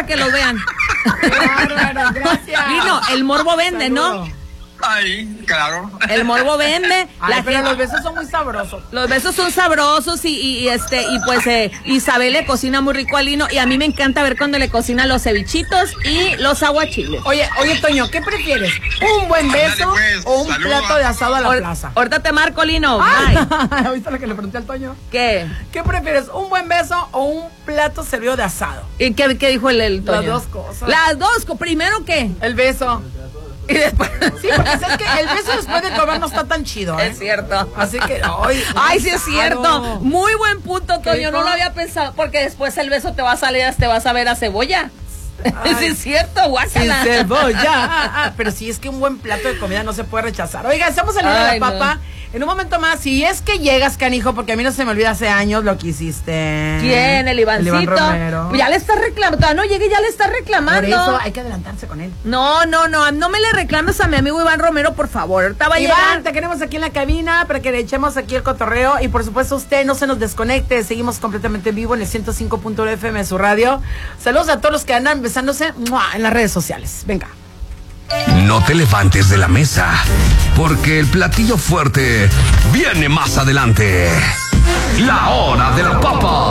para que los vean. Bárbaro, gracias. Lino, el morbo vende, Saludo. ¿no? Ay, claro. El morbo vende. Ay, pero los besos son muy sabrosos. Los besos son sabrosos y pues Isabel le cocina muy rico a Lino y a mí me encanta ver cuando le cocina los cevichitos y los aguachiles. Oye, Toño, ¿qué prefieres? ¿Un buen beso pues, o un saluda. plato de asado a la plaza? Ahorita te marco, Lino. Ay, ¿viste lo que le pregunté al Toño? ¿Qué? ¿Qué prefieres? ¿Un buen beso o un plato servido de asado? ¿Y qué dijo el Toño? Las dos cosas. Las dos. ¿Primero qué? El beso. Y después... Sí, porque es que el beso después de comer no está tan chido, ¿eh? Es cierto. Así que, ay, sí es cierto. Muy buen punto, Toño. No lo había pensado. Porque después el beso te va a salir, te vas a ver a cebolla. Sí es cierto, Sin guácala. cebolla. Pero sí, es que un buen plato de comida no se puede rechazar. Oiga, estamos en la Ay, papa. no. En un momento más, si es que llegas, canijo, porque a mí no se me olvida hace años lo que hiciste. ¿Quién? El Ivancito. El Iván Romero. Ya le está reclamando. Todavía no llegue y ya le está reclamando. Por eso hay que adelantarse con él. No me le reclames a mi amigo Iván Romero, por favor. Ahorita va a llegar. Iván, te queremos aquí en la cabina para que le echemos aquí el cotorreo. Y por supuesto, usted no se nos desconecte. Seguimos completamente en vivo en el 105.1 FM de su radio. Saludos a todos los que andan besándose en las redes sociales. Venga. No te levantes de la mesa, porque el platillo fuerte viene más adelante. La hora de la papa.